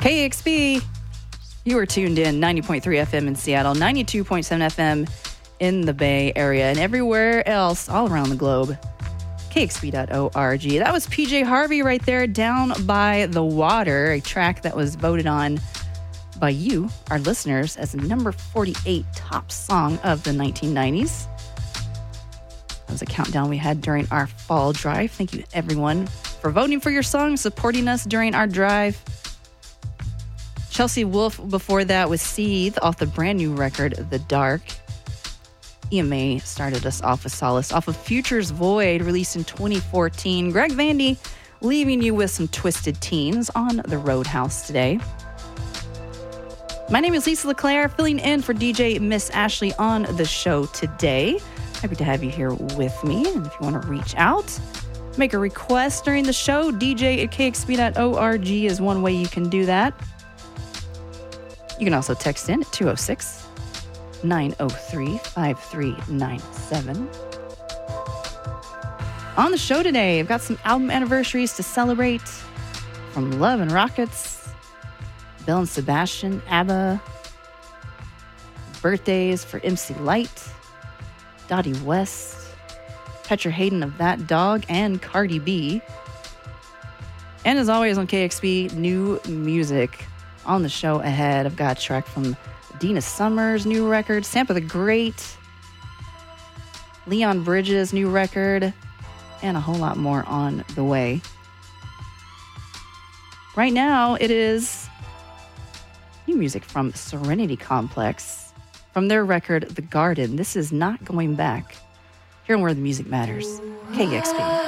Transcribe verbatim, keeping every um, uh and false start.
K X B, you are tuned in ninety point three F M in Seattle, ninety-two point seven F M in the Bay Area, and everywhere else all around the globe. K X B dot org. That was P J Harvey right there, Down by the Water, a track that was voted on by you, our listeners, as the number forty-eight top song of the nineteen nineties. That was a countdown we had during our fall drive. Thank you, everyone, for voting for your song, supporting us during our drive. Chelsea Wolfe before that was Seethe off the brand new record, The Dark. E M A started us off with Solace off of Future's Void, released in twenty fourteen. Greg Vandy leaving you with some Twisted Teens on the Roadhouse today. My name is Lisa LeClaire, filling in for D J Miss Ashley on the show today. Happy to have you here with me. And if you want to reach out, make a request during the show, D J at K X B dot org is one way you can do that. You can also text in at two oh six, nine oh three, five three nine seven. On the show today, I've got some album anniversaries to celebrate, from Love and Rockets, Belle and Sebastian, ABBA, birthdays for M C Lyte, Dottie West, Petra Hayden of That Dog, and Cardi B. And as always on K X B, new music on the show ahead. I've got a track from Dina Summers' new record, Sampa the Great, Leon Bridges' new record, and a whole lot more on the way. Right now, it is new music from Serenity Complex from their record, The Garden. This is Not Going Back. Here on Where the Music Matters, K X B.